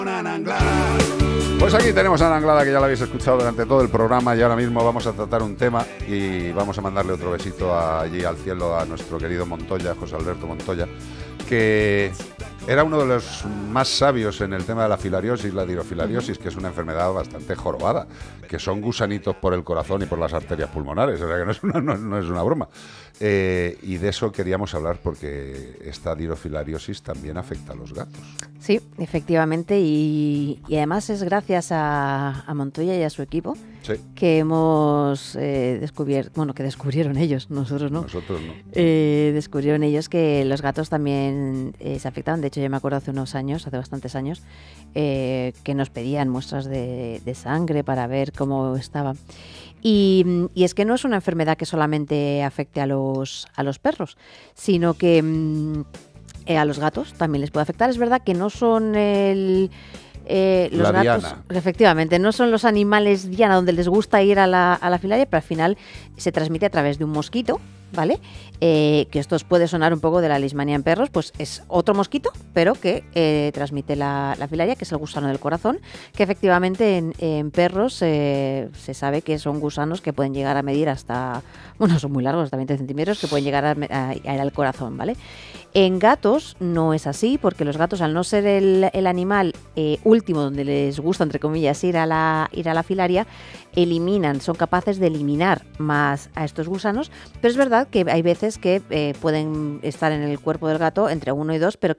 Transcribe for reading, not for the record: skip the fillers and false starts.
Pues aquí tenemos a Ana Anglada, que ya la habéis escuchado durante todo el programa, y ahora mismo vamos a tratar un tema y vamos a mandarle otro besito allí al cielo a nuestro querido Montoya, José Alberto Montoya, que era uno de los más sabios en el tema de la filariosis, la dirofilariosis, que es una enfermedad bastante jorobada, que son gusanitos por el corazón y por las arterias pulmonares, o sea que no es una broma. Y de eso queríamos hablar porque esta dirofilariosis también afecta a los gatos. Sí, efectivamente, y además es gracias a Montoya y a su equipo que hemos descubierto, bueno, que descubrieron ellos, nosotros no. Descubrieron ellos que los gatos también se afectaban. De hecho, yo me acuerdo hace bastantes años, que nos pedían muestras de sangre para ver cómo estaba. Y es que no es una enfermedad que solamente afecte a los perros, sino que a los gatos también les puede afectar. Es verdad que no son los gatos, diana. Efectivamente, no son los animales diana donde les gusta ir a la filaria, pero al final se transmite a través de un mosquito, ¿vale? Que esto os puede sonar un poco de la leishmanía en perros, pues es otro mosquito, pero que transmite la filaria, que es el gusano del corazón, que efectivamente en perros se sabe que son gusanos que pueden llegar a medir hasta, bueno, son muy largos, hasta 20 centímetros, que pueden llegar a ir al corazón, ¿vale? En gatos no es así, porque los gatos, al no ser el animal último donde les gusta, entre comillas, ir a la filaria, son capaces de eliminar más a estos gusanos, pero es verdad que hay veces que pueden estar en el cuerpo del gato entre 1 y 2, pero